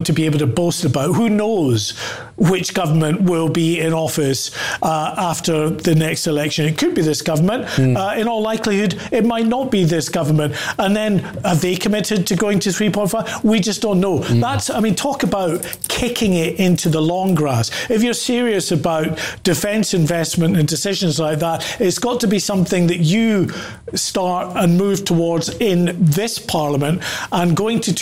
to be able to boast about. Who knows which government will be in office after the next election? It could be this government. In all likelihood, it might not be this government. And then have they committed to going to 3.5? We just don't know. Talk about kicking it into the long grass. If you're serious about defence investment and decisions like that, it's got to be something that you start and move towards in this Parliament, and going to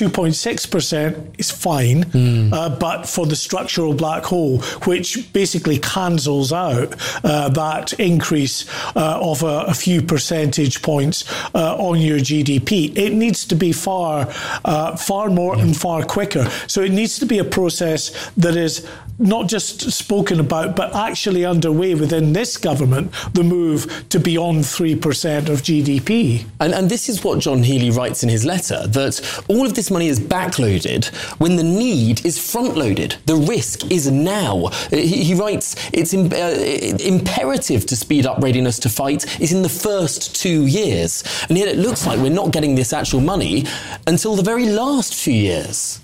2.6% is fine, but for the structural black hole, which basically cancels out that increase of a few percentage points on your GDP, it needs to be far more and far quicker. So it needs to be a process that is not just spoken about, but actually underway within this government, the move to beyond 3% of GDP. And this is what John Healey writes in his letter, that all of this money is backloaded when the need is front-loaded. The risk is now. He writes, it's imperative to speed up readiness to fight is in the first 2 years. And yet it looks like we're not getting this actual money until the very last few years.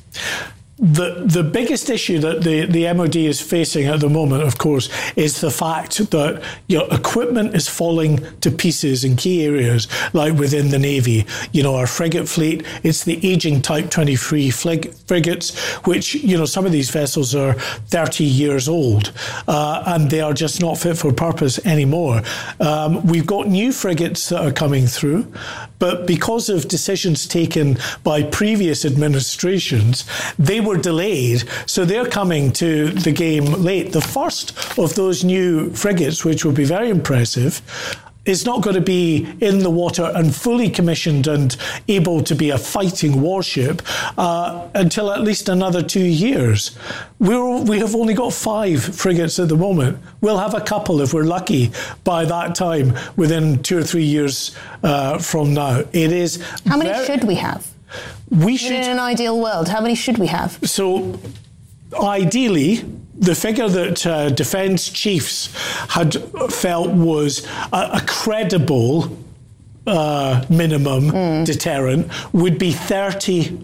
The biggest issue that the MOD is facing at the moment, of course, is the fact that equipment is falling to pieces in key areas, like within the Navy. Our frigate fleet, it's the ageing Type 23 frigates, which, some of these vessels are 30 years old, and they are just not fit for purpose anymore. We've got new frigates that are coming through, but because of decisions taken by previous administrations, they were delayed, so they're coming to the game late. The first of those new frigates, which will be very impressive, is not going to be in the water and fully commissioned and able to be a fighting warship until at least another 2 years. We have only got 5 frigates at the moment. We'll have a couple if we're lucky by that time, within 2 or 3 years from now. It is. How many should we have? We should, in an ideal world, how many should we have? So, ideally, the figure that defence chiefs had felt was a credible minimum deterrent would be 30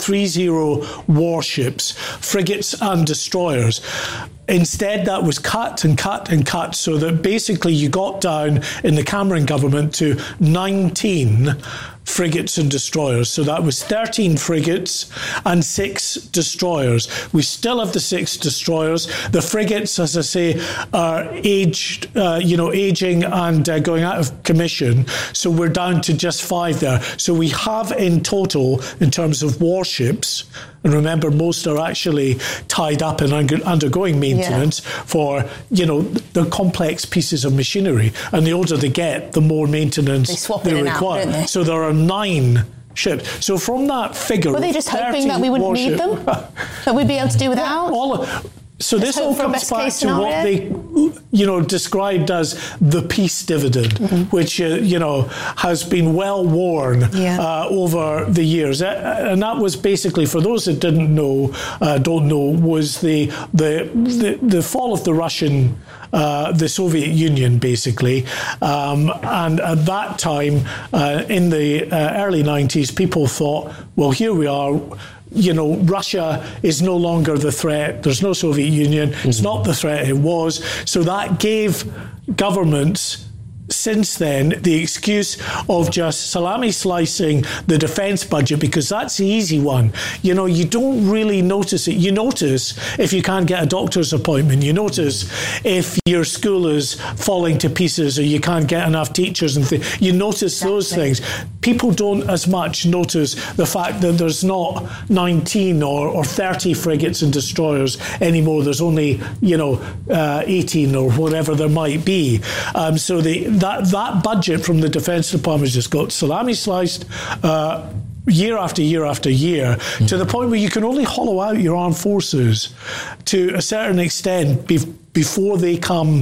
warships, frigates and destroyers. Instead, that was cut and cut and cut, so that basically you got down in the Cameron government to 19 frigates and destroyers. So that was 13 frigates and 6 destroyers. We still have the 6 destroyers. The frigates, as I say, are aging and going out of commission. So we're down to just 5 there. So we have in total, in terms of warships, and remember, most are actually tied up and undergoing maintenance for, the complex pieces of machinery. And the older they get, the more maintenance they require. Out, don't they? So there are 9 ships. So from that figure, were they just hoping that we wouldn't need them? That we'd be able to do without? So this all comes back to what they, described as the peace dividend, which, has been well worn over the years. And that was basically, for those that don't know, was the fall of the Russian, the Soviet Union, basically. And at that time, in the early 90s, people thought, well, here we are. Russia is no longer the threat. There's no Soviet Union. It's not the threat it was. So that gave governments since then the excuse of just salami slicing the defence budget, because that's the easy one. You don't really notice it. You notice if you can't get a doctor's appointment. You notice if your school is falling to pieces or you can't get enough teachers and things. You notice those things. People don't as much notice the fact that there's not 19 or 30 frigates and destroyers anymore. There's only 18 or whatever there might be. So that budget from the Defence Department just got salami sliced year after year after year, to the point where you can only hollow out your armed forces to a certain extent before they become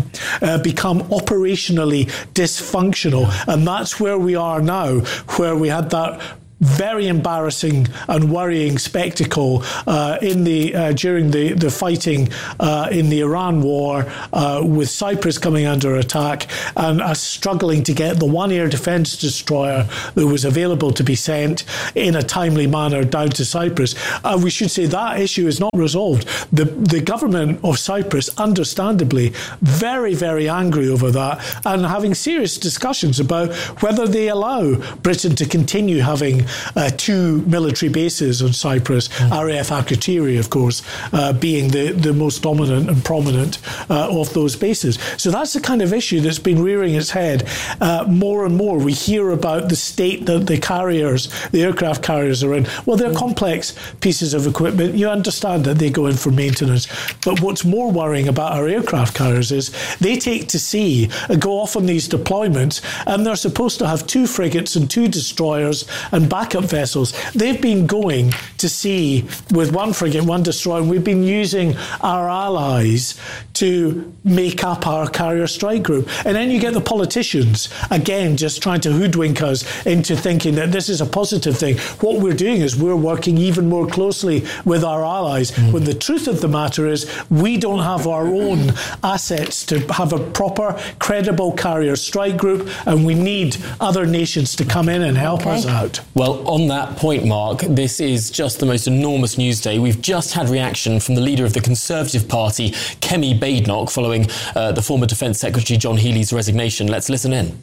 operationally dysfunctional. And that's where we are now, where we had that very embarrassing and worrying spectacle during the fighting in the Iran war, with Cyprus coming under attack and us struggling to get the one air defence destroyer that was available to be sent in a timely manner down to Cyprus. We should say that issue is not resolved. The government of Cyprus, understandably, very, very angry over that and having serious discussions about whether they allow Britain to continue having 2 military bases on Cyprus, RAF Akrotiri, of course, being the most dominant and prominent of those bases. So that's the kind of issue that's been rearing its head more and more. We hear about the state that the aircraft carriers are in. Well, they're complex pieces of equipment. You understand that they go in for maintenance. But what's more worrying about our aircraft carriers is they take to sea and go off on these deployments, and they're supposed to have 2 frigates and 2 destroyers and backup vessels. They've been going to sea with 1 frigate, 1 destroyer, and we've been using our allies to make up our carrier strike group. And then you get the politicians, again, just trying to hoodwink us into thinking that this is a positive thing. What we're doing is we're working even more closely with our allies, when the truth of the matter is we don't have our own assets to have a proper, credible carrier strike group, and we need other nations to come in and help us out. Well, on that point, Mark, this is just the most enormous news day. We've just had reaction from the leader of the Conservative Party, Kemi Badenoch, following the former Defence Secretary John Healey's resignation. Let's listen in.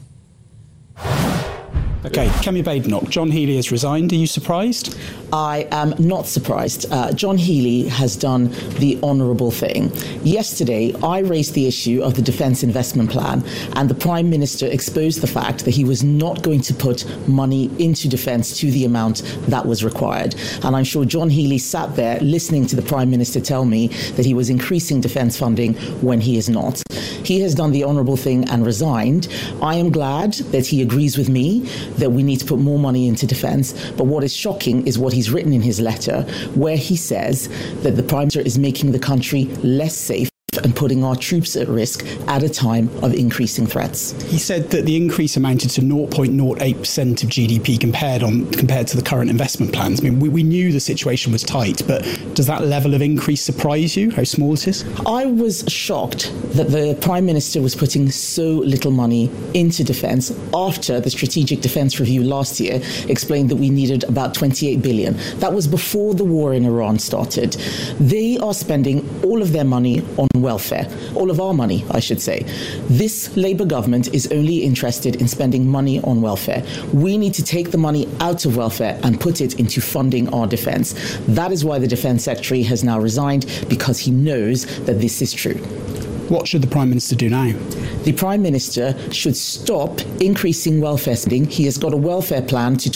OK, Kemi Badenoch, John Healey has resigned. Are you surprised? I am not surprised. John Healey has done the honourable thing. Yesterday, I raised the issue of the Defence Investment Plan, and the Prime Minister exposed the fact that he was not going to put money into defence to the amount that was required. And I'm sure John Healey sat there listening to the Prime Minister tell me that he was increasing defence funding when he is not. He has done the honourable thing and resigned. I am glad that he agrees with me that we need to put more money into defence. But what is shocking is what he's written in his letter, where he says that the Prime Minister is making the country less safe and putting our troops at risk at a time of increasing threats. He said that the increase amounted to 0.08% of GDP compared to the current investment plans. I mean, we knew the situation was tight, but does that level of increase surprise you, how small it is? I was shocked that the Prime Minister was putting so little money into defence after the Strategic Defence Review last year explained that we needed about 28 billion. That was before the war in Iran started. They are spending all of their money on welfare, all of our money, I should say. This Labour government is only interested in spending money on welfare. We need to take the money out of welfare and put it into funding our defence. That is why the Defence Secretary has now resigned, because he knows that this is true. What should the Prime Minister do now? The Prime Minister should stop increasing welfare spending. He has got a welfare plan to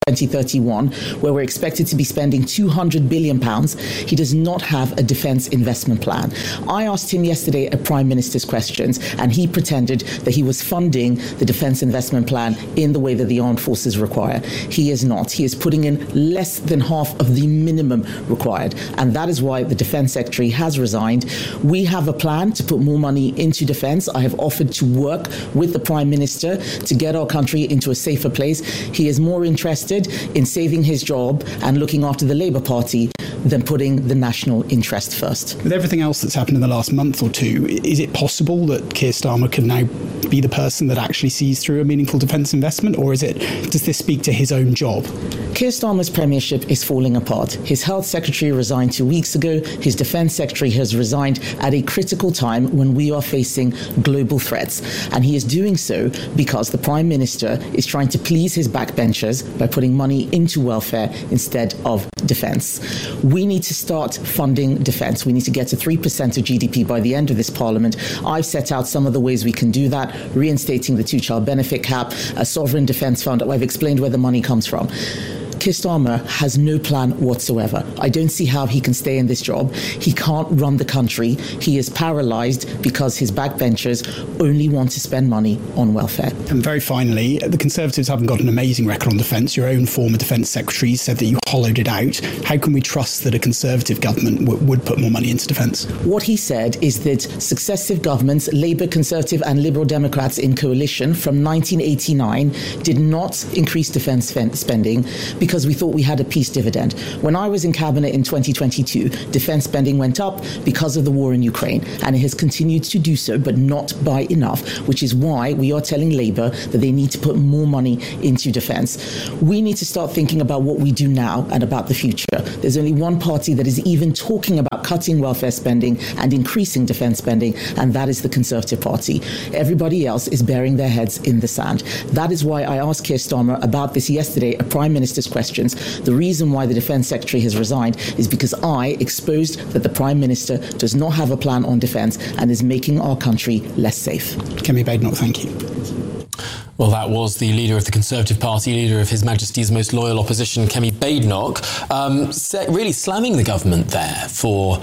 2031, where we're expected to be spending £200 billion. He does not have a defence investment plan. I asked him yesterday at Prime Minister's Questions, and he pretended that he was funding the defence investment plan in the way that the armed forces require. He is not. He is putting in less than half of the minimum required, and that is why the Defence Secretary has resigned. We have a plan to put more money into defence. I have offered to work with the Prime Minister to get our country into a safer place. He is more interested in saving his job and looking after the Labour Party than putting the national interest first. With everything else that's happened in the last month or two, is it possible that Keir Starmer can now be the person that actually sees through a meaningful defence investment, or does this speak to his own job? Keir Starmer's premiership is falling apart. His health secretary resigned 2 weeks ago. His defence secretary has resigned at a critical time when we are facing global threats. And he is doing so because the Prime Minister is trying to please his backbenchers by putting money into welfare instead of defence. We need to start funding defence. We need to get to 3% of GDP by the end of this Parliament. I've set out some of the ways we can do that: reinstating the 2-child benefit cap, a sovereign defence fund. I've explained where the money comes from. Keir Starmer has no plan whatsoever. I don't see how he can stay in this job. He can't run the country. He is paralysed because his backbenchers only want to spend money on welfare. And very finally, the Conservatives haven't got an amazing record on defence. Your own former Defence Secretary said that you hollowed it out. How can we trust that a Conservative government would put more money into defence? What he said is that successive governments, Labour, Conservative and Liberal Democrats in coalition from 1989, did not increase defence spending because because we thought we had a peace dividend. When I was in cabinet in 2022, defense spending went up because of the war in Ukraine, and it has continued to do so, but not by enough, which is why we are telling Labour that they need to put more money into defense. We need to start thinking about what we do now and about the future. There's only one party that is even talking about cutting welfare spending and increasing defense spending, and that is the Conservative Party. Everybody else is burying their heads in the sand. That is why I asked Keir Starmer about this yesterday at Prime Minister's Questions. The reason why the Defence Secretary has resigned is because I exposed that the Prime Minister does not have a plan on defence and is making our country less safe. Kemi Badenoch, thank you. Well, that was the leader of the Conservative Party, leader of His Majesty's most loyal opposition, Kemi Badenoch, really slamming the government there for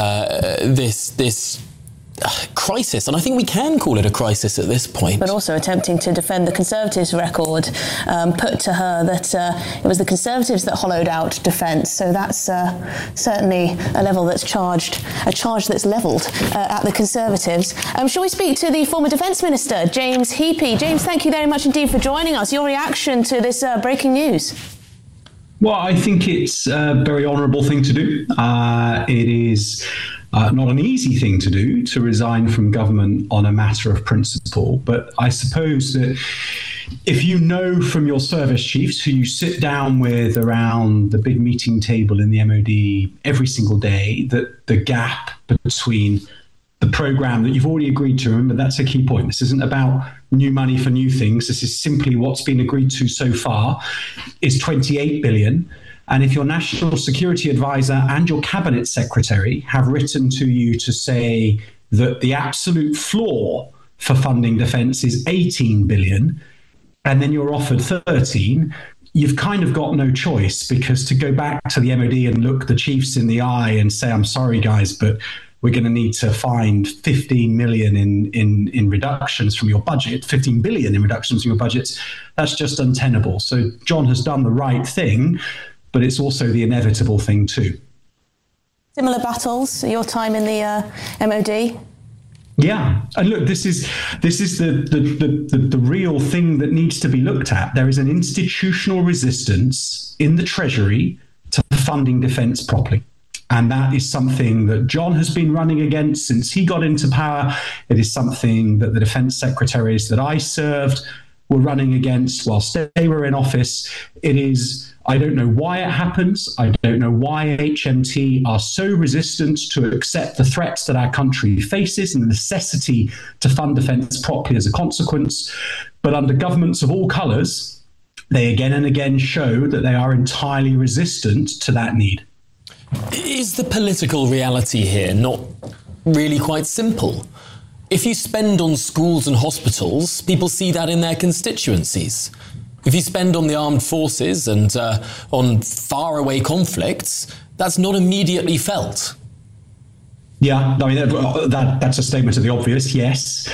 this crisis, and I think we can call it a crisis at this point. But also attempting to defend the Conservatives' record, put to her that it was the Conservatives that hollowed out defence. So that's certainly a level that's a charge that's levelled at the Conservatives. Shall we speak to the former Defence Minister, James Heappey? James, thank you very much indeed for joining us. Your reaction to this breaking news? Well, I think it's a very honourable thing to do. It is not an easy thing to do, to resign from government on a matter of principle. But I suppose that if you know from your service chiefs, who you sit down with around the big meeting table in the MOD every single day, that the gap between the programme that you've already agreed to, remember that's a key point. This isn't about new money for new things. This is simply what's been agreed to so far is 28 billion. And if your National Security Advisor and your Cabinet Secretary have written to you to say that the absolute floor for funding defence is 18 billion, and then you're offered 13, you've kind of got no choice, because to go back to the MOD and look the chiefs in the eye and say, I'm sorry, guys, but we're going to need to find 15 million in reductions from your budget, 15 billion in reductions from your budgets, that's just untenable. So John has done the right thing, but it's also the inevitable thing too. Similar battles, your time in the MOD? Yeah, and look, this is the real thing that needs to be looked at. There is an institutional resistance in the Treasury to funding defence properly. And that is something that John has been running against since he got into power. It is something that the defence secretaries that I served were running against whilst they were in office. It is, I don't know why it happens. I don't know why HMT are so resistant to accept the threats that our country faces and the necessity to fund defence properly as a consequence. But under governments of all colours, they again and again show that they are entirely resistant to that need. Is the political reality here not really quite simple? If you spend on schools and hospitals, people see that in their constituencies. If you spend on the armed forces and on faraway conflicts, that's not immediately felt. Yeah, I mean, that's a statement of the obvious, yes.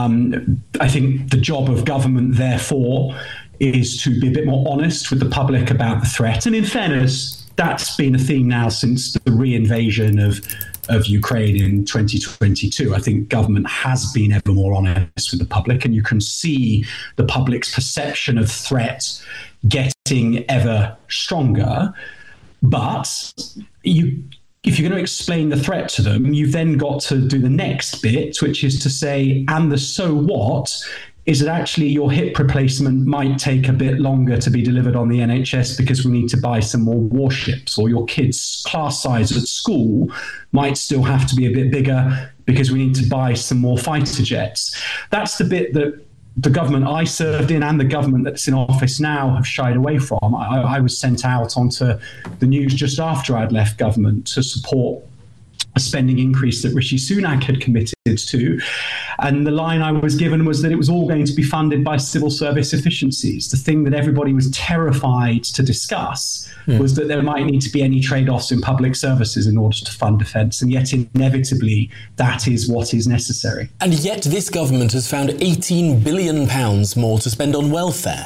I think the job of government, therefore, is to be a bit more honest with the public about the threat. And in fairness, that's been a theme now since the re-invasion of Ukraine in 2022. I think government has been ever more honest with the public, and you can see the public's perception of threat getting ever stronger. But if you're going to explain the threat to them, you've then got to do the next bit, which is to say, and the so what, is that actually your hip replacement might take a bit longer to be delivered on the NHS because we need to buy some more warships, or your kids' class size at school might still have to be a bit bigger because we need to buy some more fighter jets. That's the bit that the government I served in and the government that's in office now have shied away from. I was sent out onto the news just after I'd left government to support a spending increase that Rishi Sunak had committed to. And the line I was given was that it was all going to be funded by civil service efficiencies. The thing that everybody was terrified to discuss was that there might need to be any trade-offs in public services in order to fund defence. And yet, inevitably, that is what is necessary. And yet this government has found £18 billion more to spend on welfare.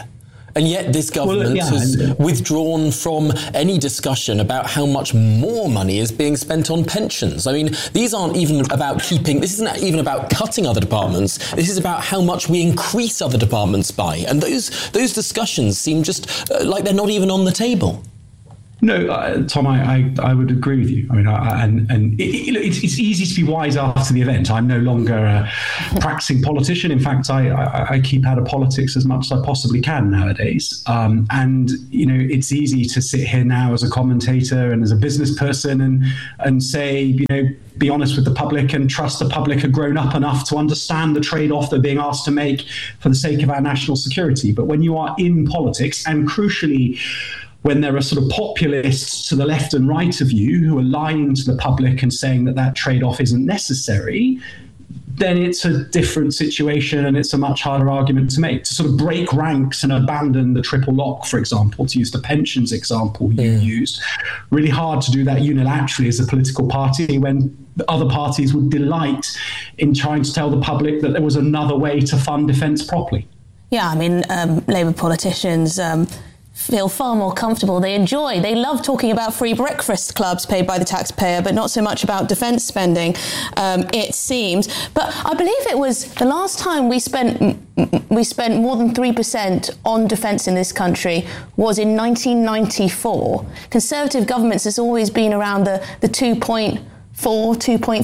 And yet this government has withdrawn from any discussion about how much more money is being spent on pensions. I mean, these aren't even about this isn't even about cutting other departments. This is about how much we increase other departments by. And those discussions seem just like they're not even on the table. No, Tom, I would agree with you. I mean, it's easy to be wise after the event. I'm no longer a practicing politician. In fact, I keep out of politics as much as I possibly can nowadays. And it's easy to sit here now as a commentator and as a business person and say, be honest with the public and trust the public are grown up enough to understand the trade-off they're being asked to make for the sake of our national security. But when you are in politics, and crucially, when there are sort of populists to the left and right of you who are lying to the public and saying that trade-off isn't necessary, then it's a different situation and it's a much harder argument to make. To sort of break ranks and abandon the triple lock, for example, to use the pensions example you used, really hard to do that unilaterally as a political party when other parties would delight in trying to tell the public that there was another way to fund defence properly. Yeah, I mean, Labour politicians feel far more comfortable. They love talking about free breakfast clubs paid by the taxpayer, but not so much about defence spending, it seems. But I believe it was the last time we spent more than 3% on defence in this country was in 1994. Conservative governments has always been around the 2.4, 2.3,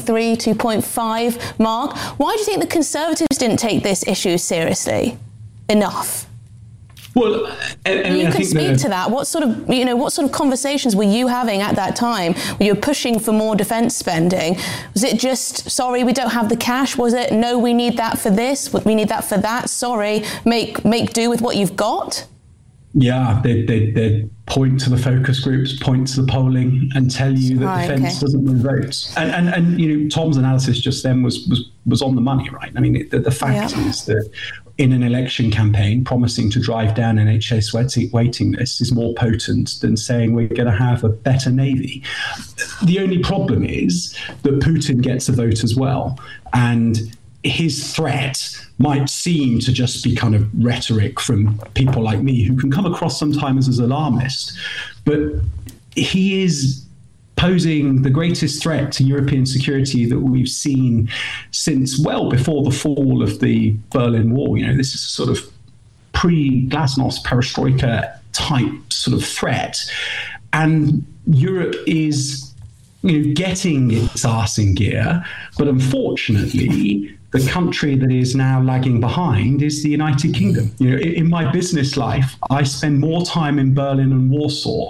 2.5 mark. Why do you think the Conservatives didn't take this issue seriously enough? Well, you can speak to that. What sort of conversations were you having at that time? Were you pushing for more defence spending? Was it just, sorry, we don't have the cash? Was it, no, we need that for this, we need that for that? Sorry, make do with what you've got? Yeah, they point to the focus groups, point to the polling, and tell you that defence doesn't win votes. And Tom's analysis just then was on the money, right? I mean, the fact is that in an election campaign, promising to drive down NHS waiting lists is more potent than saying we're going to have a better Navy. The only problem is that Putin gets a vote as well, and his threat might seem to just be kind of rhetoric from people like me who can come across sometimes as alarmist, but he is posing the greatest threat to European security that we've seen since well before the fall of the Berlin Wall. This is a sort of pre-Glasnost perestroika type sort of threat. And Europe is getting its arse in gear, but unfortunately, the country that is now lagging behind is the United Kingdom. In my business life, I spend more time in Berlin and Warsaw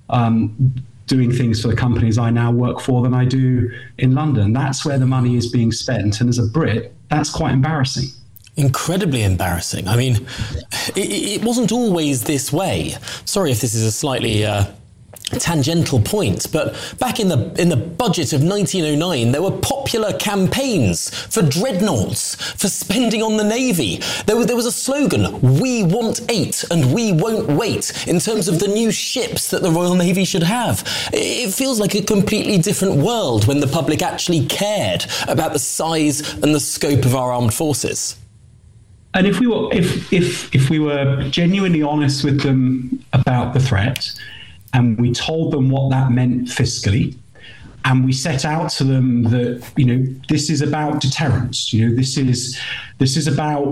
doing things for the companies I now work for than I do in London. That's where the money is being spent. And as a Brit, that's quite embarrassing. Incredibly embarrassing. I mean, it wasn't always this way. Sorry if this is a slightly tangential point, but back in the budget of 1909, there were popular campaigns for dreadnoughts, for spending on the Navy. There was a slogan, "We want 8 and we won't wait," in terms of the new ships that the Royal Navy should have. It feels like a completely different world when the public actually cared about the size and the scope of our armed forces. And if we were genuinely honest with them about the threat, and we told them what that meant fiscally, and we set out to them that this is about deterrence. This is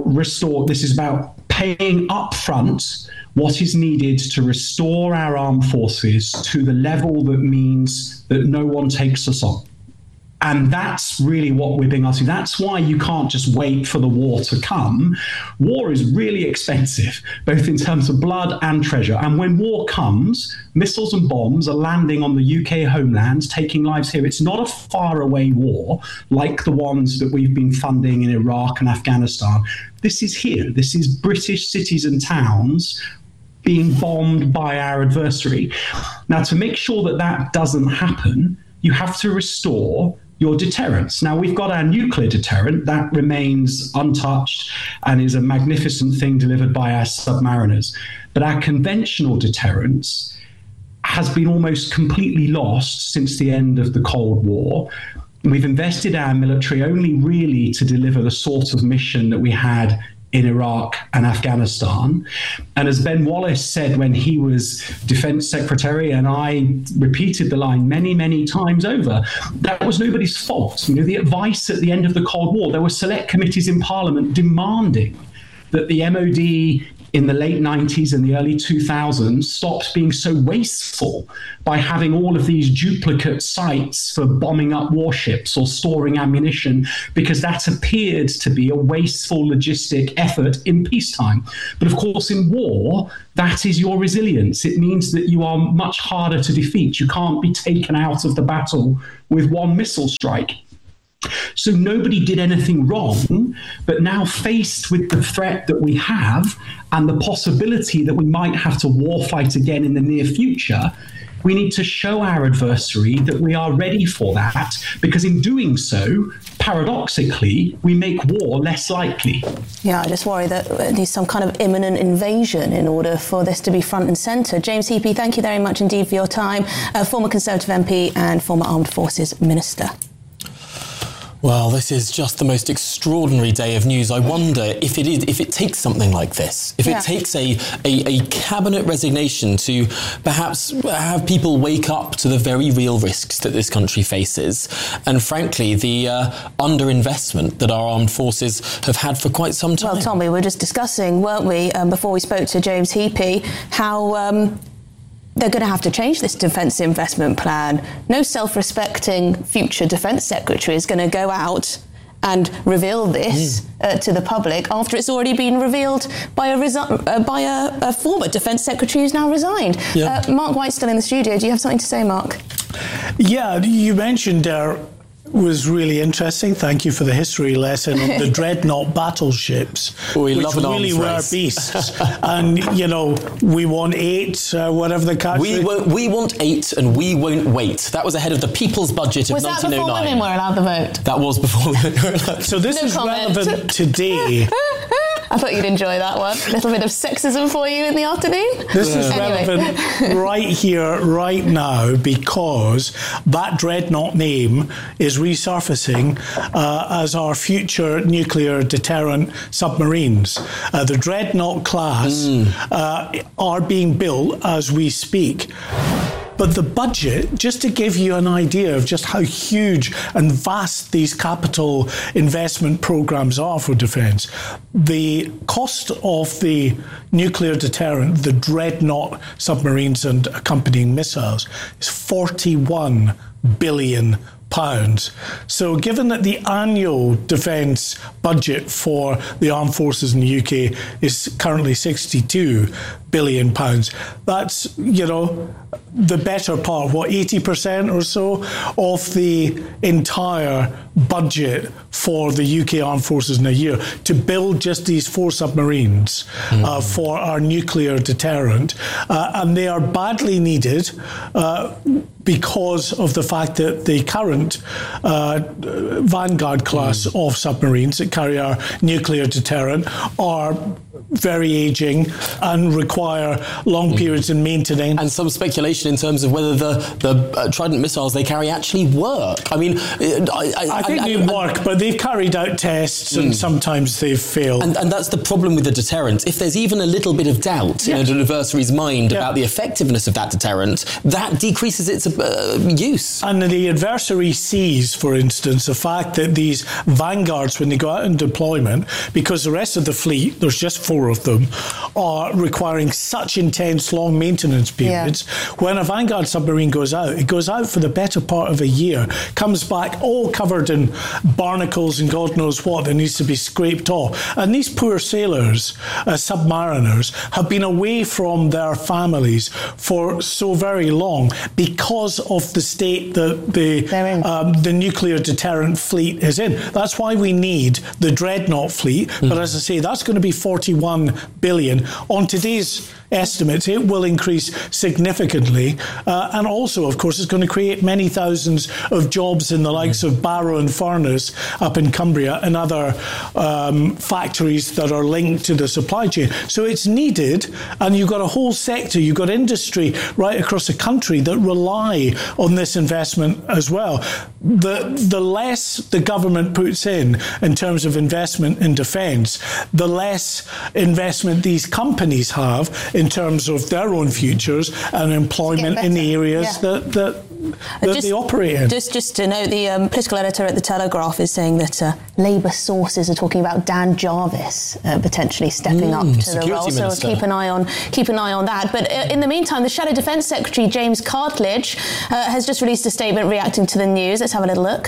about paying upfront what is needed to restore our armed forces to the level that means that no one takes us on. And that's really what we're being asked to do. That's why you can't just wait for the war to come. War is really expensive, both in terms of blood and treasure. And when war comes, missiles and bombs are landing on the UK homeland, taking lives here. It's not a faraway war like the ones that we've been funding in Iraq and Afghanistan. This is here. This is British cities and towns being bombed by our adversary. Now, to make sure that that doesn't happen, you have to restore your deterrence. Now, we've got our nuclear deterrent that remains untouched and is a magnificent thing delivered by our submariners. But our conventional deterrence has been almost completely lost since the end of the Cold War. We've invested our military only really to deliver the sort of mission that we had in Iraq and Afghanistan. And as Ben Wallace said when he was Defense Secretary, and I repeated the line many, many times over, that was nobody's fault. You know, the advice at the end of the Cold War, there were select committees in Parliament demanding that the MOD in the late 90s and the early 2000s stopped being so wasteful by having all of these duplicate sites for bombing up warships or storing ammunition, because that appeared to be a wasteful logistic effort in peacetime. But of course, in war, that is your resilience. It means that you are much harder to defeat. You can't be taken out of the battle with one missile strike. So nobody did anything wrong, but now faced with the threat that we have and the possibility that we might have to warfight again in the near future, we need to show our adversary that we are ready for that, because in doing so, paradoxically, we make war less likely. Yeah, I just worry that there's some kind of imminent invasion in order for this to be front and centre. James Heappey, thank you very much indeed for your time. Former Conservative MP and former Armed Forces Minister. Well, this is just the most extraordinary day of news. I wonder if it takes something like this, if it takes a cabinet resignation to perhaps have people wake up to the very real risks that this country faces, and frankly, the underinvestment that our armed forces have had for quite some time. Well, Tom, we were just discussing, weren't we, before we spoke to James Heappey, how they're going to have to change this defence investment plan. No self-respecting future defence secretary is going to go out and reveal this to the public after it's already been revealed by a former defence secretary who's now resigned. Yeah. Mark White's still in the studio. Do you have something to say, Mark? Yeah, you mentioned was really interesting. Thank you for the history lesson on the dreadnought battleships, which really were beasts. And, you know, we want 8, whatever the catch. We want 8 and we won't wait. That was ahead of the people's budget of 1909. Was that before women were allowed the vote? That was before women were allowed. So this is relevant today. I thought you'd enjoy that one. A little bit of sexism for you in the afternoon. This is relevant right here, right now, because that dreadnought name is resurfacing as our future nuclear deterrent submarines. The dreadnought class are being built as we speak. But the budget, just to give you an idea of just how huge and vast these capital investment programs are for defence, the cost of the nuclear deterrent, the dreadnought submarines and accompanying missiles, is £41 billion. So given that the annual defence budget for the armed forces in the UK is currently £62 billion, that's, you know, the better part, 80% or so of the entire budget for the UK armed forces in a year to build just these 4 submarines for our nuclear deterrent. And they are badly needed because of the fact that the current Vanguard class of submarines that carry our nuclear deterrent are very aging and require long periods of maintenance. And some speculation in terms of whether the Trident missiles they carry actually work. I mean, I think they work, but they've carried out tests and sometimes they've failed. And that's the problem with the deterrent. If there's even a little bit of doubt in an adversary's mind about the effectiveness of that deterrent, that decreases its use. And the adversary sees, for instance, the fact that these Vanguards, when they go out in deployment, because the rest of the fleet, there's just 4 of them, are requiring such intense long maintenance periods. When a Vanguard submarine goes out, it goes out for the better part of a year, comes back all covered in barnacles and God knows what that needs to be scraped off. And these poor sailors, submariners, have been away from their families for so very long because of the state that the nuclear deterrent fleet is in. That's why we need the dreadnought fleet. But as I say, that's going to be 41 billion. On today's estimates, it will increase significantly. And also, of course, it's going to create many thousands of jobs in the likes of Barrow and Furness up in Cumbria and other factories that are linked to the supply chain. So it's needed, and you've got a whole sector, you've got industry right across the country that rely on this investment as well. The less the government puts in terms of investment in defence, the less investment these companies have in terms of their own futures and employment in the areas that they operate in. Just to note, the political editor at The Telegraph is saying that Labour sources are talking about Dan Jarvis potentially stepping up to the role. So we'll keep an eye on that. But in the meantime, the Shadow Defence Secretary James Cartledge has just released a statement reacting to the news. Let's have a little look.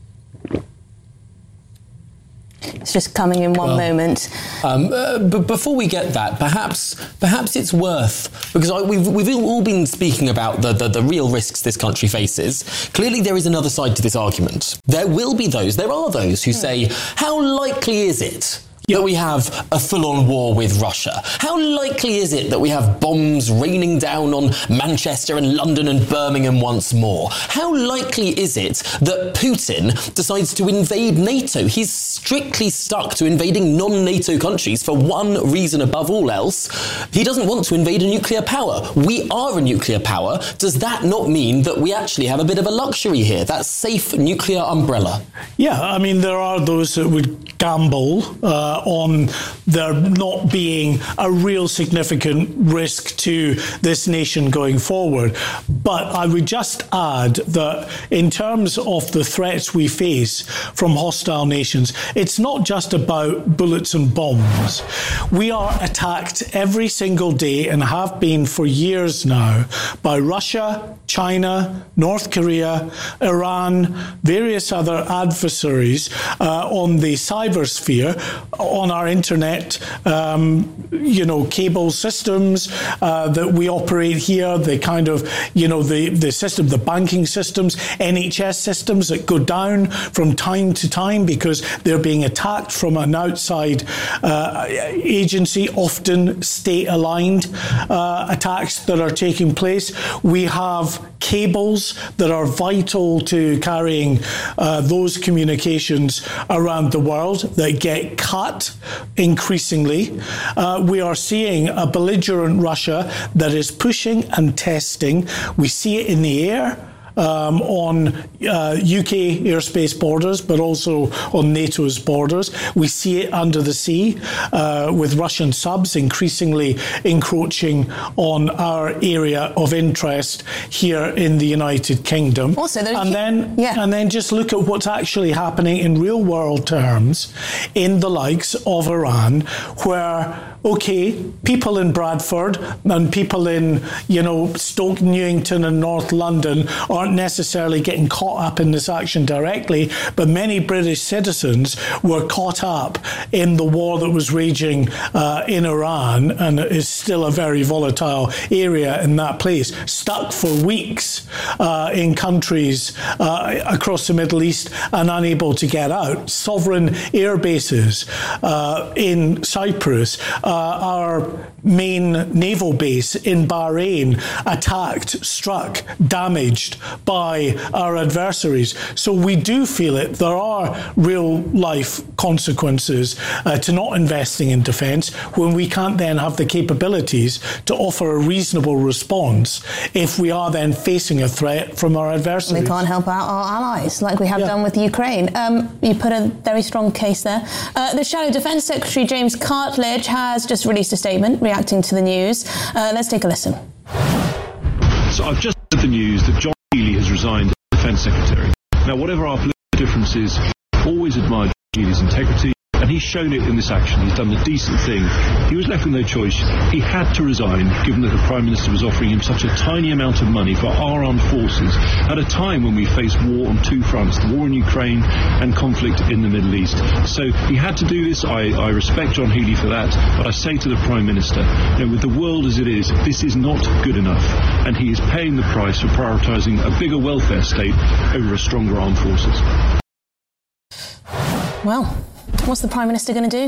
It's just coming in one moment. But before we get that, perhaps it's worth, because we've all been speaking about the real risks this country faces. Clearly, there is another side to this argument. There are those who say, how likely is it that we have a full-on war with Russia? How likely is it that we have bombs raining down on Manchester and London and Birmingham once more? How likely is it that Putin decides to invade NATO? He's strictly stuck to invading non-NATO countries for one reason above all else. He doesn't want to invade a nuclear power. We are a nuclear power. Does that not mean that we actually have a bit of a luxury here, that safe nuclear umbrella? Yeah, I mean, there are those that would gamble on there not being a real significant risk to this nation going forward. But I would just add that in terms of the threats we face from hostile nations, it's not just about bullets and bombs. We are attacked every single day and have been for years now by Russia, China, North Korea, Iran, various other adversaries on the cybersphere, on our internet, cable systems that we operate here, the kind of, the system, the banking systems, NHS systems that go down from time to time because they're being attacked from an outside agency, often state-aligned attacks that are taking place. We have cables that are vital to carrying those communications around the world that get cut increasingly. We are seeing a belligerent Russia that is pushing and testing. We see it in the air. On UK airspace borders, but also on NATO's borders. We see it under the sea with Russian subs increasingly encroaching on our area of interest here in the United Kingdom. Also, and then just look at what's actually happening in real world terms in the likes of Iran, where people in Bradford and people in, Stoke Newington and North London aren't necessarily getting caught up in this action directly, but many British citizens were caught up in the war that was raging in Iran, and it is still a very volatile area in that place, stuck for weeks in countries across the Middle East and unable to get out. Sovereign air bases in Cyprus, our main naval base in Bahrain attacked, struck, damaged by our adversaries. So we do feel it. There are real life consequences to not investing in defence when we can't then have the capabilities to offer a reasonable response if we are then facing a threat from our adversaries. We can't help out our allies like we have done with Ukraine. You put a very strong case there. The Shadow Defence Secretary James Cartledge has just released a statement reacting to the news. Let's take a listen. So I've just heard the news that John Healey has resigned as Defence Secretary. Now, whatever our political differences, I've always admired John Healey's integrity, and he's shown it in this action. He's done the decent thing. He was left with no choice. He had to resign, given that the Prime Minister was offering him such a tiny amount of money for our armed forces at a time when we face war on two fronts, the war in Ukraine and conflict in the Middle East. So he had to do this. I respect John Healey for that, but I say to the Prime Minister, with the world as it is, this is not good enough, and he is paying the price for prioritising a bigger welfare state over a stronger armed forces. Well, what's the Prime Minister going to do?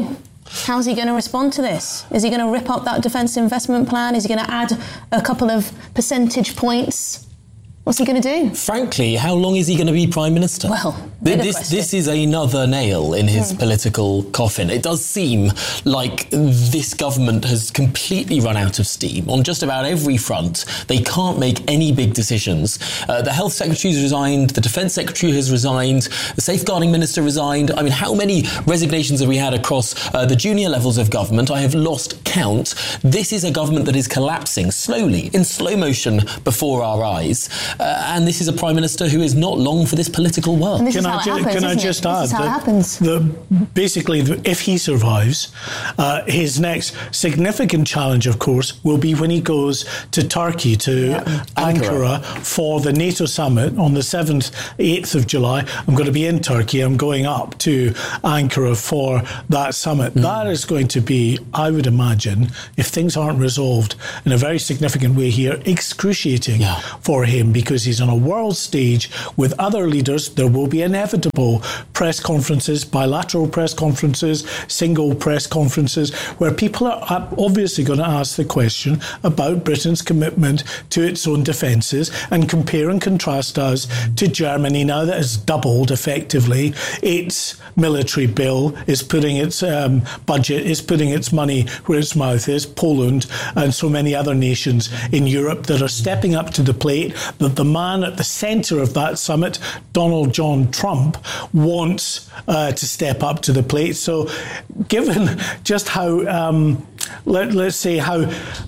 How's he going to respond to this? Is he going to rip up that defence investment plan? Is he going to add a couple of percentage points? What's he going to do? Frankly, how long is he going to be Prime Minister? Well, this is another nail in his political coffin. It does seem like this government has completely run out of steam on just about every front. They can't make any big decisions. The Health Secretary has resigned, the Defence Secretary has resigned, the Safeguarding Minister resigned. I mean, how many resignations have we had across the junior levels of government? I have lost count. This is a government that is collapsing slowly, in slow motion before our eyes. And this is a Prime Minister who is not long for this political world. Can I just add that basically, if he survives, his next significant challenge, of course, will be when he goes to Turkey, to Ankara for the NATO summit on the 7th, 8th of July. I'm going to be in Turkey. I'm going up to Ankara for that summit. That is going to be, I would imagine, if things aren't resolved in a very significant way here, excruciating for him, because he's on a world stage with other leaders. There will be inevitable press conferences, bilateral press conferences, single press conferences, where people are obviously going to ask the question about Britain's commitment to its own defences and compare and contrast us to Germany now that has doubled effectively its military bill, is putting its budget, is putting its money where its mouth is, Poland and so many other nations in Europe that are stepping up to the plate. That the man at the centre of that summit, Donald John Trump, wants to step up to the plate. So given just how, let's say, how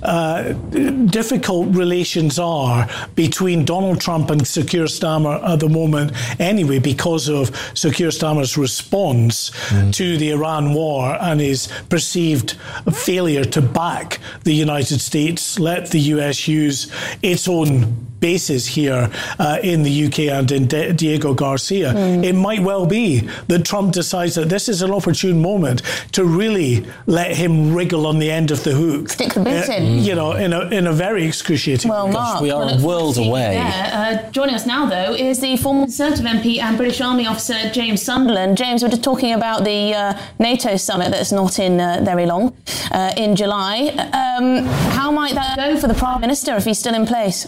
difficult relations are between Donald Trump and Sir Keir Starmer at the moment anyway, because of Sir Keir Starmer's response to the Iran war and his perceived failure to back the United States, let the US use its own bases here in the UK and in Diego Garcia. It might well be that Trump decides that this is an opportune moment to really let him wriggle on the end of the hook. Stick the boot in. You know, in a very excruciating way. Well, Mark, we are a world away. Joining us now, though, is the former Conservative MP and British Army officer James Sunderland. James, we're just talking about the NATO summit that's not in very long, in July. How might that go for the Prime Minister if he's still in place?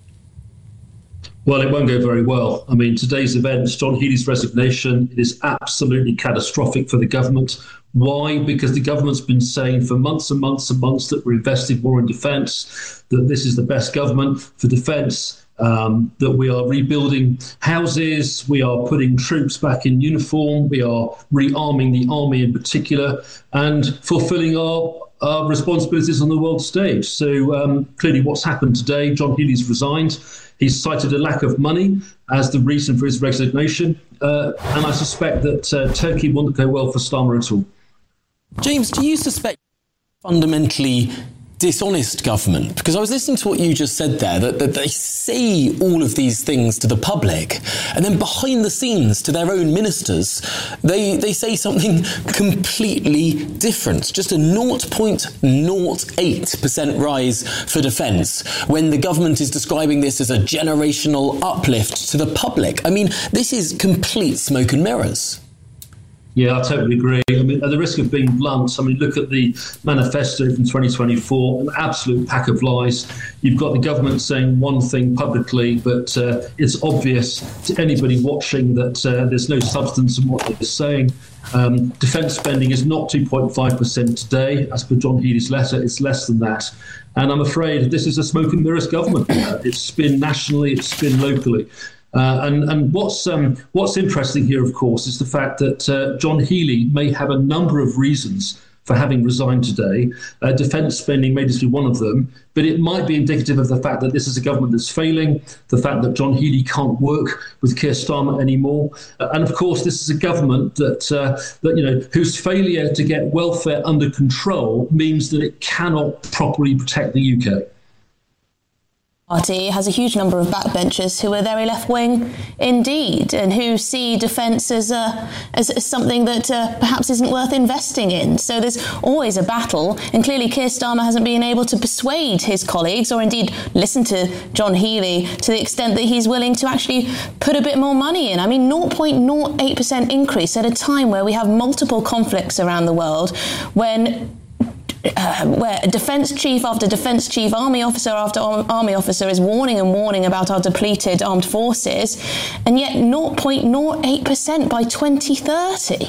Well, it won't go very well. I mean, today's events, John Healey's resignation, it is absolutely catastrophic for the government. Why? Because the government's been saying for months and months and months that we're investing more in defence, that this is the best government for defence, that we are rebuilding houses, we are putting troops back in uniform, we are rearming the army in particular, and fulfilling our responsibilities on the world stage. So clearly what's happened today, John Healey's resigned. He's cited a lack of money as the reason for his resignation. And I suspect that Turkey won't go well for Starmer at all. James, do you suspect fundamentally dishonest government? Because I was listening to what you just said there, that they say all of these things to the public, and then behind the scenes to their own ministers, they say something completely different. Just a 0.08% rise for defence, when the government is describing this as a generational uplift to the public. I mean, this is complete smoke and mirrors. Yeah, I totally agree. I mean, at the risk of being blunt, I mean, look at the manifesto from 2024, an absolute pack of lies. You've got the government saying one thing publicly, but it's obvious to anybody watching that there's no substance in what they're saying. Defence spending is not 2.5% today. As per John Healey's letter, it's less than that. And I'm afraid this is a smoke and mirrors government. It's spin nationally, it's spin locally. And what's interesting here, of course, is the fact that John Healey may have a number of reasons for having resigned today. Defence spending may just be one of them, but it might be indicative of the fact that this is a government that's failing, the fact that John Healey can't work with Keir Starmer anymore, and of course this is a government that whose failure to get welfare under control means that it cannot properly protect the UK. Party has a huge number of backbenchers who are very left-wing indeed, and who see defence as something that perhaps isn't worth investing in. So there's always a battle, and clearly Keir Starmer hasn't been able to persuade his colleagues, or indeed listen to John Healey to the extent that he's willing to actually put a bit more money in. I mean, 0.08% increase at a time where we have multiple conflicts around the world, where defence chief after defence chief, army officer after army officer is warning about our depleted armed forces, and yet 0.08% by 2030.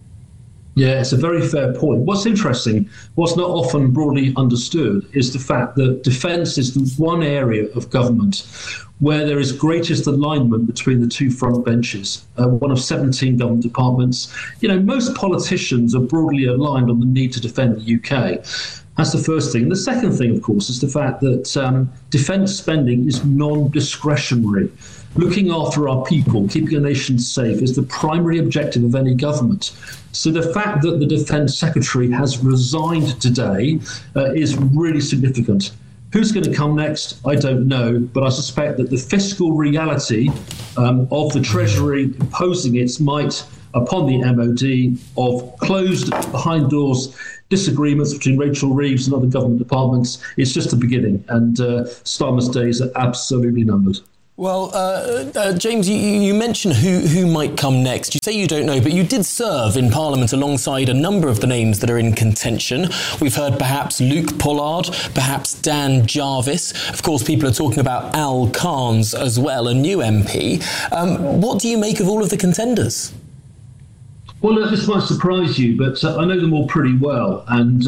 Yeah, it's a very fair point. What's interesting, what's not often broadly understood, is the fact that defence is the one area of government where there is greatest alignment between the two front benches, one of 17 government departments. You know, most politicians are broadly aligned on the need to defend the UK. That's the first thing. And the second thing, of course, is the fact that defence spending is non-discretionary. Looking after our people, keeping a nation safe, is the primary objective of any government. So the fact that the Defence Secretary has resigned today is really significant. Who's going to come next? I don't know, but I suspect that the fiscal reality of the Treasury imposing its might upon the MOD, of closed behind doors disagreements between Rachel Reeves and other government departments, is just the beginning, and Starmer's days are absolutely numbered. Well, James, you mentioned who might come next. You say you don't know, but you did serve in Parliament alongside a number of the names that are in contention. We've heard perhaps Luke Pollard, perhaps Dan Jarvis. Of course, people are talking about Al Carnes as well, a new MP. What do you make of all of the contenders? Well, this might surprise you, but I know them all pretty well. And,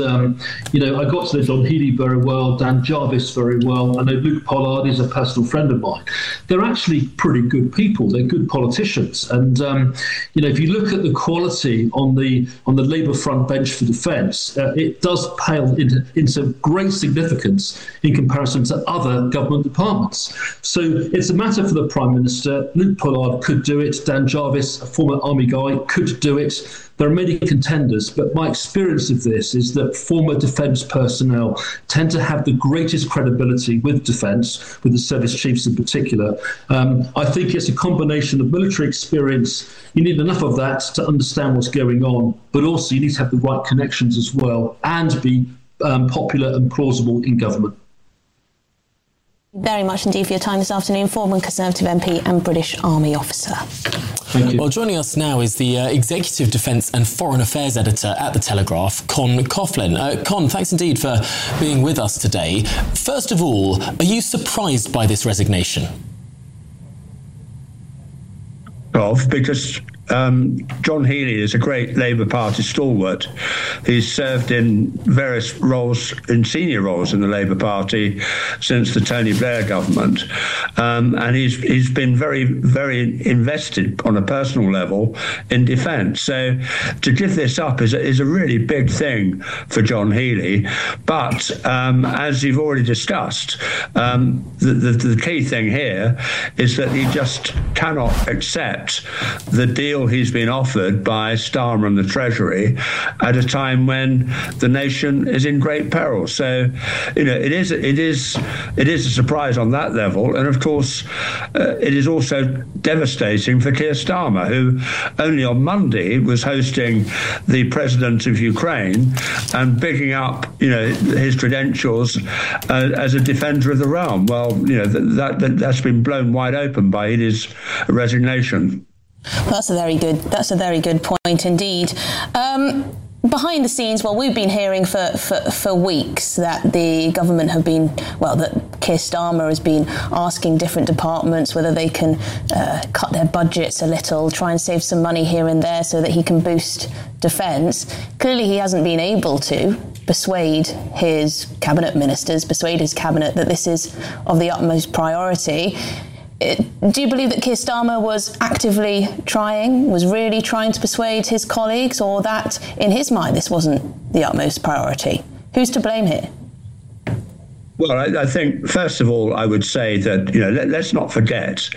I got to know John Healey very well, Dan Jarvis very well. I know Luke Pollard is a personal friend of mine. They're actually pretty good people. They're good politicians. And, if you look at the quality on the Labour front bench for defence, it does pale into great significance in comparison to other government departments. So it's a matter for the Prime Minister. Luke Pollard could do it. Dan Jarvis, a former army guy, could do it. There are many contenders, but my experience of this is that former defence personnel tend to have the greatest credibility with defence, with the service chiefs in particular. I think it's a combination of military experience. You need enough of that to understand what's going on, but also you need to have the right connections as well, and be popular and plausible in government. Very much indeed for your time this afternoon, former Conservative MP and British Army officer. Thank you. Well, joining us now is the Executive Defence and Foreign Affairs Editor at The Telegraph, Con Coughlin. Con, thanks indeed for being with us today. First of all, are you surprised by this resignation? Because John Healey is a great Labour Party stalwart. He's served in various roles, in senior roles in the Labour Party since the Tony Blair government. And he's been very, very invested on a personal level in defence. So to give this up is a really big thing for John Healey. But as you've already discussed, the key thing here is that he just cannot accept the deal he's been offered by Starmer and the Treasury at a time when the nation is in great peril. So, it is a surprise on that level, and of course, it is also devastating for Keir Starmer, who only on Monday was hosting the president of Ukraine and bigging up, his credentials as a defender of the realm. Well, that's been blown wide open by his resignation. That's a very good point indeed. Behind the scenes, we've been hearing for weeks that the government have been, that Keir Starmer has been asking different departments whether they can cut their budgets a little, try and save some money here and there so that he can boost defence. Clearly he hasn't been able to persuade his cabinet ministers, persuade his cabinet that this is of the utmost priority. Do you believe that Keir Starmer was actively really trying to persuade his colleagues, or that in his mind this wasn't the utmost priority? Who's to blame here? Well, I think, first of all, I would say that, let's not forget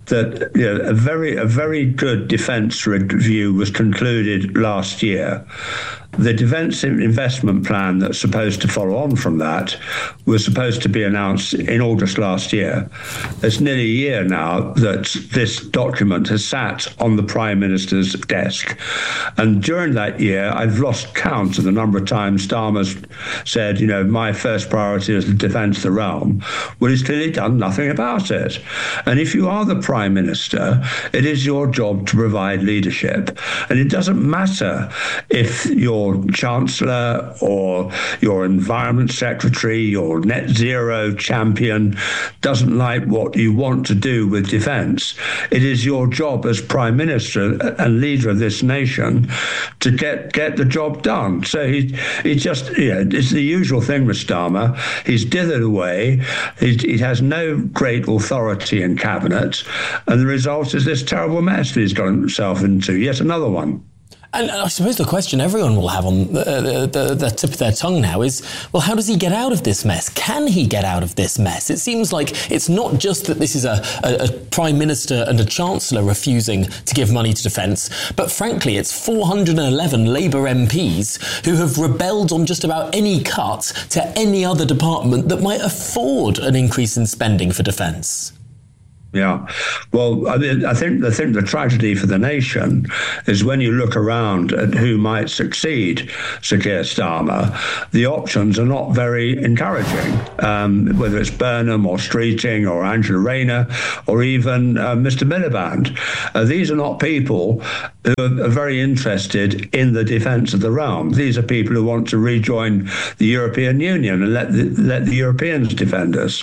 that a very good defence review was concluded last year. The defence investment plan that's supposed to follow on from that was supposed to be announced in August last year. It's nearly a year now that this document has sat on the Prime Minister's desk. And during that year, I've lost count of the number of times Starmer's said, my first priority is to defence the realm. Well, he's clearly done nothing about it. And if you are the Prime Minister, it is your job to provide leadership. And it doesn't matter if your Chancellor or your Environment Secretary, your net zero champion doesn't like what you want to do with defence. It is your job as Prime Minister and leader of this nation to get the job done. So he just, it's the usual thing with Starmer. He's dithered away. He has no great authority in cabinet. And the result is this terrible mess that he's got himself into. Yet another one. And I suppose the question everyone will have on the tip of their tongue now is, well, how does he get out of this mess? Can he get out of this mess? It seems like it's not just that this is a Prime Minister and a Chancellor refusing to give money to defence, but frankly, it's 411 Labour MPs who have rebelled on just about any cut to any other department that might afford an increase in spending for defence. Yeah, well, I think the tragedy for the nation is when you look around at who might succeed Sir Keir Starmer, the options are not very encouraging, whether it's Burnham or Streeting or Angela Rayner or even Mr Miliband. These are not people who are very interested in the defence of the realm. These are people who want to rejoin the European Union and let the Europeans defend us.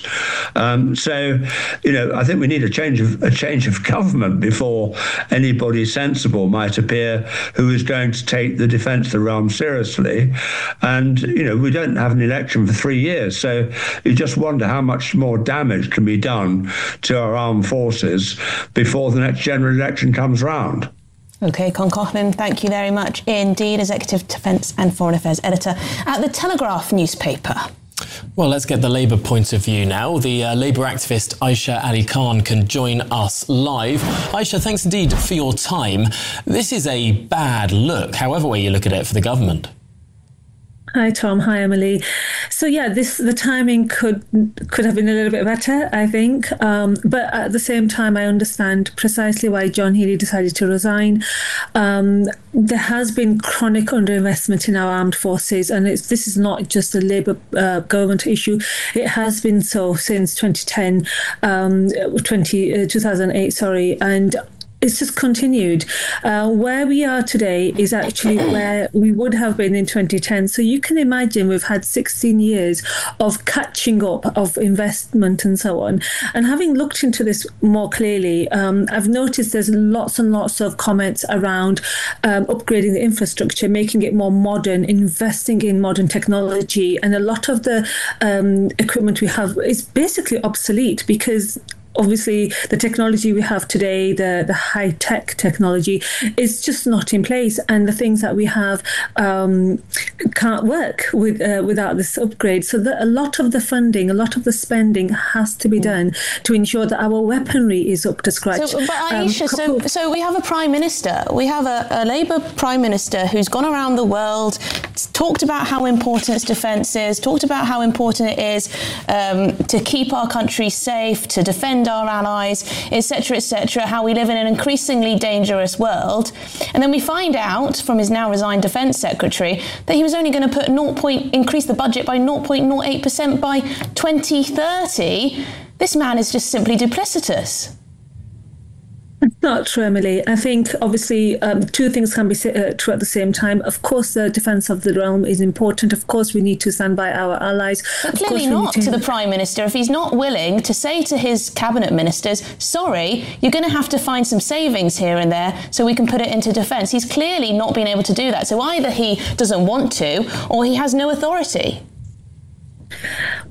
So, I think we need a change of government before anybody sensible might appear who is going to take the defence of the realm seriously. And, we don't have an election for 3 years. So you just wonder how much more damage can be done to our armed forces before the next general election comes round. OK, Con Coughlin, thank you very much indeed, Executive Defence and Foreign Affairs Editor at The Telegraph newspaper. Well, let's get the Labour point of view now. The Labour activist Aisha Ali Khan can join us live. Aisha, thanks indeed for your time. This is a bad look, however way you look at it, for the government. Hi, Tom. Hi, Emily. So, yeah, the timing could have been a little bit better, I think. But at the same time, I understand precisely why John Healey decided to resign. There has been chronic underinvestment in our armed forces, and this is not just a Labour government issue. It has been so since 2008, and it's just continued. Where we are today is actually where we would have been in 2010. So you can imagine we've had 16 years of catching up of investment and so on. And having looked into this more clearly, I've noticed there's lots and lots of comments around upgrading the infrastructure, making it more modern, investing in modern technology. And a lot of the equipment we have is basically obsolete because obviously the technology we have today, the high-tech technology, is just not in place, and the things that we have can't work without this upgrade. So a lot of the funding, a lot of the spending has to be done to ensure that our weaponry is up to scratch. So, but Aisha, so we have a Prime Minister, we have a Labour Prime Minister who's gone around the world, talked about how important defence is, talked about how important it is to keep our country safe, to defend our allies, etc., how we live in an increasingly dangerous world. And then we find out from his now resigned Defence Secretary that he was only going to increase the budget by 0.08% by 2030. This man is just simply duplicitous. It's not true, Emily. I think, obviously, two things can be true at the same time. Of course, the defence of the realm is important. Of course, we need to stand by our allies. But clearly not to the Prime Minister. If he's not willing to say to his cabinet ministers, sorry, you're going to have to find some savings here and there so we can put it into defence. He's clearly not been able to do that. So either he doesn't want to or he has no authority.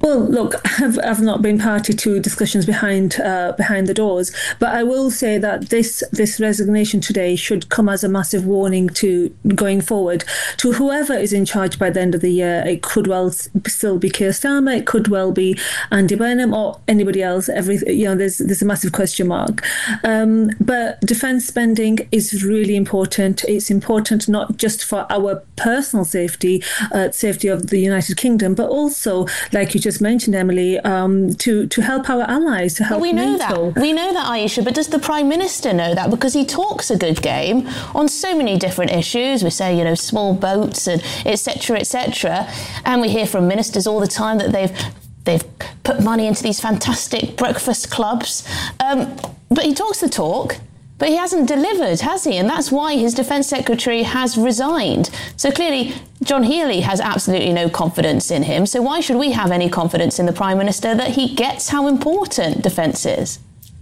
Well, look, I've not been party to discussions behind the doors, but I will say that this resignation today should come as a massive warning to going forward to whoever is in charge by the end of the year. It could well still be Keir Starmer, it could well be Andy Burnham or anybody else. There's a massive question mark. But defence spending is really important. It's important not just for our personal safety, safety of the United Kingdom, but also, like you just mentioned, Emily, to help our allies, to help NATO. We know that, Aisha, but does the Prime Minister know that? Because he talks a good game on so many different issues. We say, small boats and et cetera, and we hear from ministers all the time that they've put money into these fantastic breakfast clubs. But he talks the talk, but he hasn't delivered, has he? And that's why his Defence Secretary has resigned. So clearly, John Healey has absolutely no confidence in him. So why should we have any confidence in the Prime Minister that he gets how important defence is?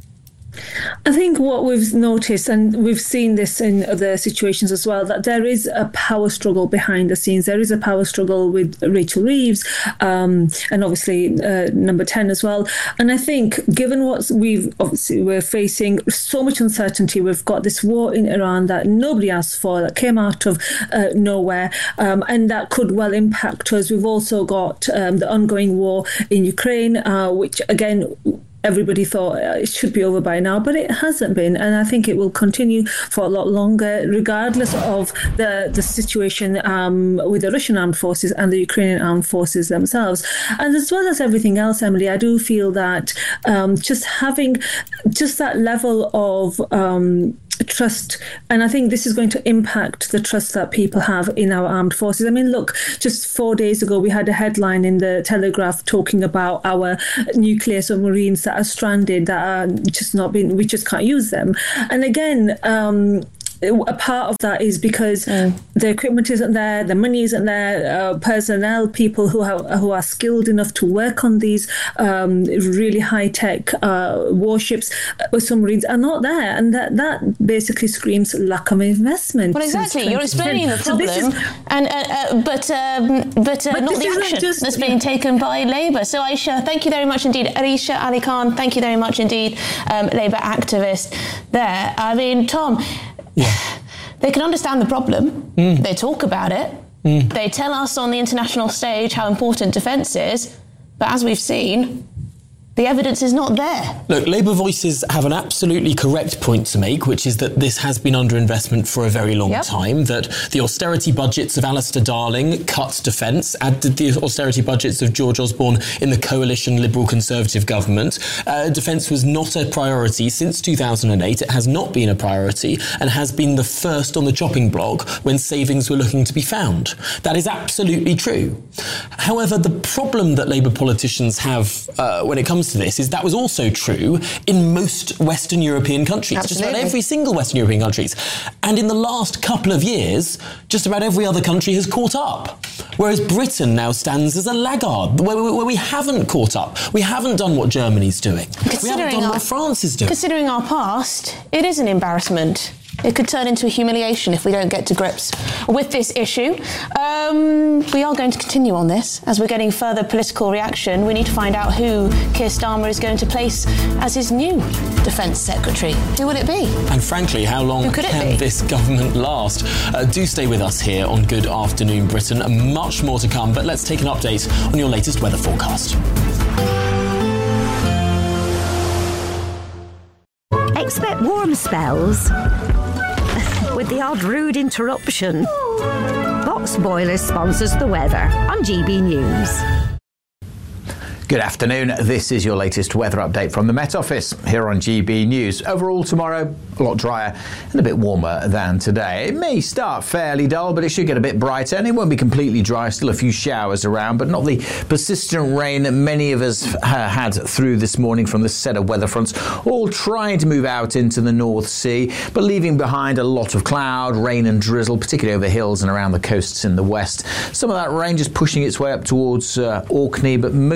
I think what we've noticed, and we've seen this in other situations as well, that there is a power struggle behind the scenes. There is a power struggle with Rachel Reeves, and obviously Number 10 as well. And I think, given what we're facing so much uncertainty, we've got this war in Iran that nobody asked for, that came out of nowhere, and that could well impact us. We've also got the ongoing war in Ukraine, which again, everybody thought it should be over by now, but it hasn't been, and I think it will continue for a lot longer, regardless of the situation with the Russian armed forces and the Ukrainian armed forces themselves. And as well as everything else, Emily, I do feel that just having just that level of trust, and I think this is going to impact the trust that people have in our armed forces. I mean, look, just 4 days ago we had a headline in the Telegraph talking about our nuclear submarines that are stranded, that are just not being, we just can't use them. And again, a part of that is because the equipment isn't there, the money isn't there, personnel, people who are skilled enough to work on these really high-tech warships or submarines are not there, and that basically screams lack of investment. Well, exactly. You're explaining the problem, but not the action that's being taken by Labour. So, Aisha, thank you very much indeed. Arisha Ali Khan, thank you very much indeed, Labour activist there. I mean, Tom, they can understand the problem. They talk about it. They tell us on the international stage how important defence is. But as we've seen, the evidence is not there. Look, Labour voices have an absolutely correct point to make, which is that this has been underinvestment for a very long time, that the austerity budgets of Alistair Darling cut defence, added the austerity budgets of George Osborne in the coalition Liberal Conservative government. Defence was not a priority since 2008. It has not been a priority and has been the first on the chopping block when savings were looking to be found. That is absolutely true. However, the problem that Labour politicians have when it comes to this is that was also true in most Western European countries. Absolutely. Just about every single Western European countries. And in the last couple of years, just about every other country has caught up. Whereas Britain now stands as a laggard, where we haven't caught up. We haven't done what Germany's doing. We haven't done what France is doing. Considering our past, it is an embarrassment. It could turn into a humiliation if we don't get to grips with this issue. We are going to continue on this as we're getting further political reaction. We need to find out who Keir Starmer is going to place as his new Defence Secretary. Who will it be? And frankly, how long can this government last? Do stay with us here on Good Afternoon Britain. Much more to come, but let's take an update on your latest weather forecast. Expect warm spells with the odd rude interruption. Box Boilers sponsors the weather on GB News. Good afternoon. This is your latest weather update from the Met Office here on GB News. Overall tomorrow, a lot drier and a bit warmer than today. It may start fairly dull, but it should get a bit brighter, and it won't be completely dry. Still a few showers around, but not the persistent rain that many of us had through this morning from the set of weather fronts, all trying to move out into the North Sea, but leaving behind a lot of cloud, rain and drizzle, particularly over hills and around the coasts in the west. Some of that rain just pushing its way up towards Orkney, but most of it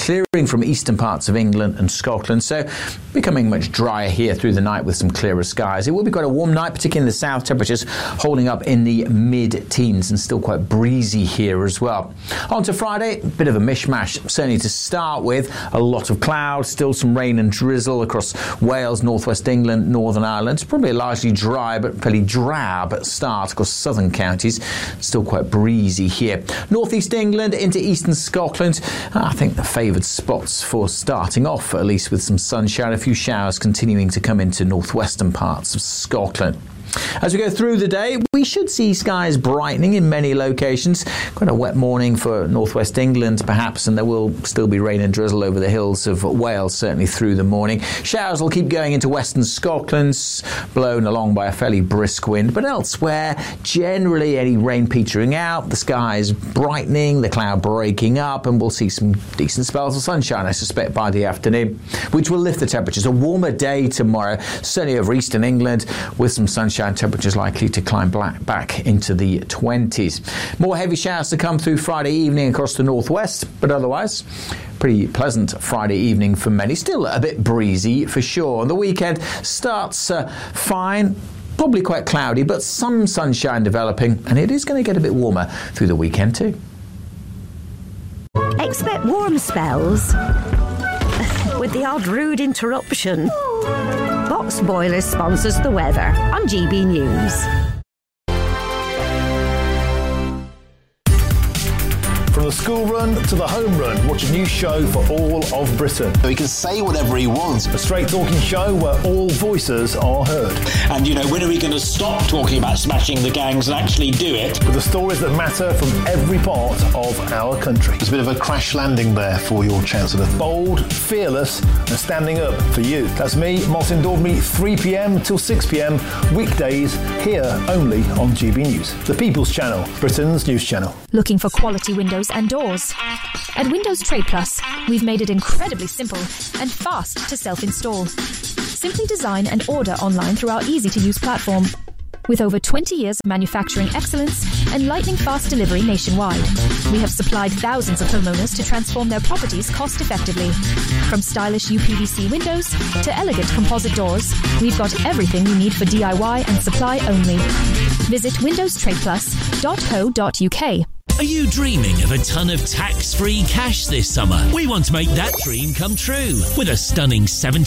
clearing from eastern parts of England and Scotland, so becoming much drier here through the night with some clearer skies. It will be quite a warm night, particularly in the south, temperatures holding up in the mid-teens and still quite breezy here as well. On to Friday, a bit of a mishmash, certainly to start with. A lot of clouds, still some rain and drizzle across Wales, northwest England, Northern Ireland. Probably a largely dry but fairly drab start across southern counties. Still quite breezy here. Northeast England into eastern Scotland. I think the favoured spots for starting off, at least with some sunshine. A few showers continuing to come into northwestern parts of Scotland. As we go through the day, we should see skies brightening in many locations. Quite a wet morning for northwest England, perhaps, and there will still be rain and drizzle over the hills of Wales, certainly through the morning. Showers will keep going into western Scotland, blown along by a fairly brisk wind, but elsewhere, generally any rain petering out, the skies brightening, the cloud breaking up, and we'll see some decent spells of sunshine, I suspect, by the afternoon, which will lift the temperatures. A warmer day tomorrow, certainly over eastern England, with some sunshine. Temperatures likely to climb back into the 20s. More heavy showers to come through Friday evening across the northwest, but otherwise pretty pleasant Friday evening for many. Still a bit breezy for sure. The weekend starts fine. Probably quite cloudy, but some sunshine developing, and it is going to get a bit warmer through the weekend too. Expect warm spells with the odd rude interruption. Box Boilers sponsors the weather on GB News. From the school run to the home run, watch a new show for all of Britain. He can say whatever he wants. A straight talking show where all voices are heard. And, you know, when are we going to stop talking about smashing the gangs and actually do it? With the stories that matter from every part of our country. There's a bit of a crash landing there for your Chancellor. Bold, fearless and standing up for you. That's me, Martin Daubney, 3pm till 6pm, weekdays, here only on GB News. The People's Channel, Britain's news channel. Looking for quality windows and doors? At Windows Trade Plus, we've made it incredibly simple and fast to self-install. Simply design and order online through our easy-to-use platform. With over 20 years of manufacturing excellence and lightning-fast delivery nationwide, we have supplied thousands of homeowners to transform their properties cost-effectively. From stylish UPVC windows to elegant composite doors, we've got everything you need for DIY and supply only. Visit windowstradeplus.co.uk. Are you dreaming of a ton of tax-free cash this summer? We want to make that dream come true with a stunning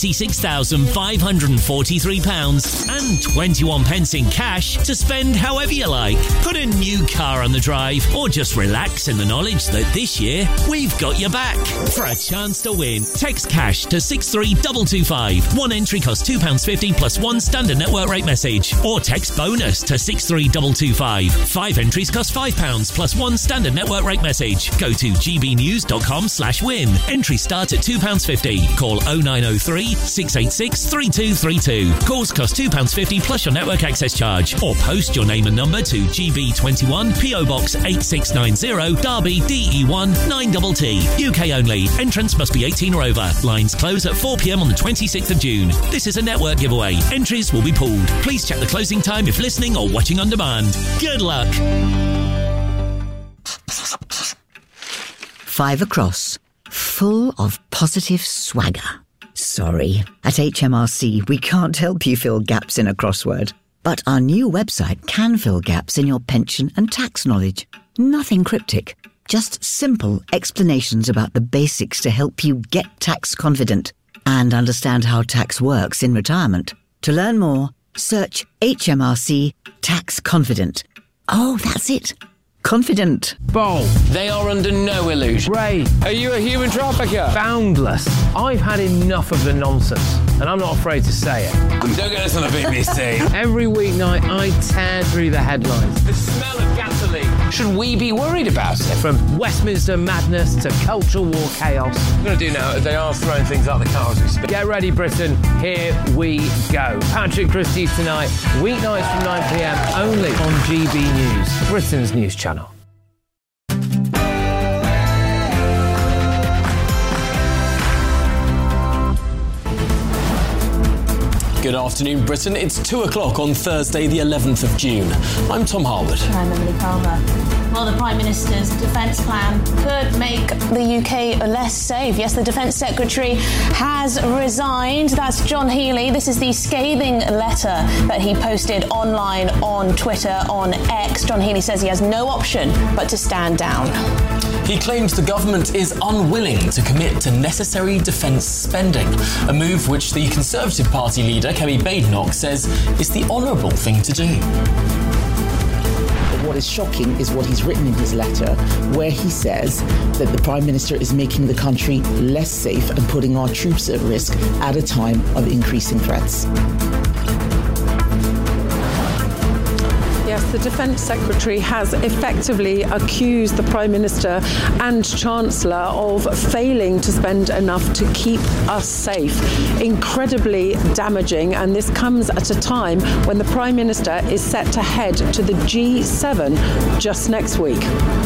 £76,543 and 21 pence in cash to spend however you like. Put a new car on the drive or just relax in the knowledge that this year we've got your back. For a chance to win, text cash to 63225. One entry costs £2.50 plus one standard network rate message. Or text bonus to 63225. 5 entries cost £5 plus one standard network rate message. Go to gbnews.com/win. Entries start at £2.50. Call 0903 686 3232. Calls cost £2.50 plus your network access charge. Or post your name and number to GB21 PO Box 8690 Derby DE1 9TT. UK only. Entrance must be 18 or over. Lines close at 4pm on the 26th of June. This is a network giveaway. Entries will be pooled. Please check the closing time if listening or watching on demand. Good luck. 5 across, full of positive swagger. Sorry, at HMRC we can't help you fill gaps in a crossword, but our new website can fill gaps in your pension and tax knowledge. Nothing cryptic, just simple explanations about the basics to help you get tax confident and understand how tax works in retirement. To learn more, search HMRC Tax Confident. Oh, that's it. Confident. Bold. They are under no illusion. Ray. Are you a human trafficker? Boundless. I've had enough of the nonsense, and I'm not afraid to say it. Don't get us on the BBC. Every weeknight, I tear through the headlines. The smell of gasoline. Should we be worried about it? From Westminster madness to cultural war chaos. What we're going to do now is they are throwing things out the car as we speak. Get ready, Britain. Here we go. Patrick Christie's tonight, weeknights from 9pm, only on GB News, Britain's news channel. Good afternoon, Britain. It's 2 o'clock on Thursday, the 11th of June. I'm Tom Harwood. I'm Emily Carver. Well, the Prime Minister's defence plan could make the UK less safe. Yes, the Defence Secretary has resigned. That's John Healey. This is the scathing letter that he posted online on Twitter, on X. John Healey says he has no option but to stand down. He claims the government is unwilling to commit to necessary defence spending, a move which the Conservative Party leader, Kemi Badenoch, says is the honourable thing to do. What is shocking is what he's written in his letter, where he says that the Prime Minister is making the country less safe and putting our troops at risk at a time of increasing threats. Yes, the Defence Secretary has effectively accused the Prime Minister and Chancellor of failing to spend enough to keep us safe. Incredibly damaging, and this comes at a time when the Prime Minister is set to head to the G7 just next week.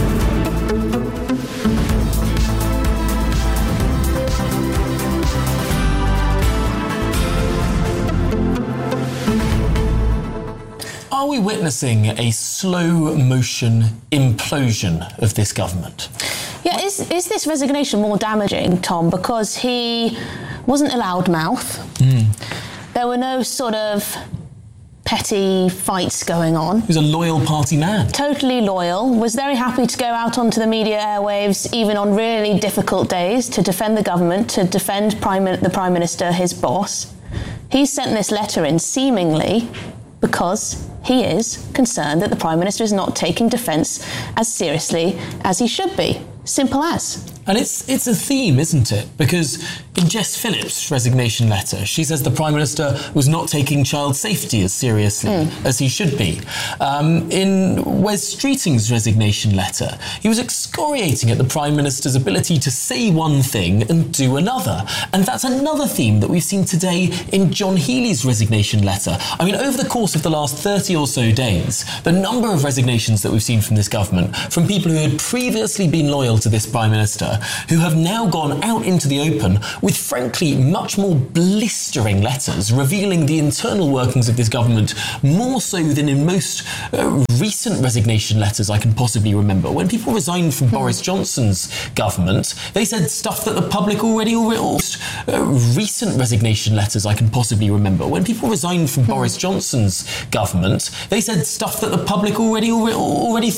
Are we witnessing a slow motion implosion of this government? Yeah, is this resignation more damaging, Tom, because he wasn't a loudmouth? There were no sort of petty fights going on. He was a loyal party man. Totally loyal, was very happy to go out onto the media airwaves, even on really difficult days, to defend the government, to defend the Prime Minister, his boss. He sent this letter in seemingly because he is concerned that the Prime Minister is not taking defence as seriously as he should be. Simple as. And it's a theme, isn't it? Because in Jess Phillips' resignation letter, she says the Prime Minister was not taking child safety as seriously as he should be. In Wes Streeting's resignation letter, he was excoriating at the Prime Minister's ability to say one thing and do another. And that's another theme that we've seen today in John Healey's resignation letter. I mean, over the course of the last 30 or so days, the number of resignations that we've seen from this government, from people who had previously been loyal to this Prime Minister, who have now gone out into the open with, frankly, much more blistering letters revealing the internal workings of this government more so than in most recent resignation letters I can possibly remember. When people resigned from Boris Johnson's government, they said stuff that the public already recent resignation letters I can possibly remember. When people resigned from Boris Johnson's government, they said stuff that the public already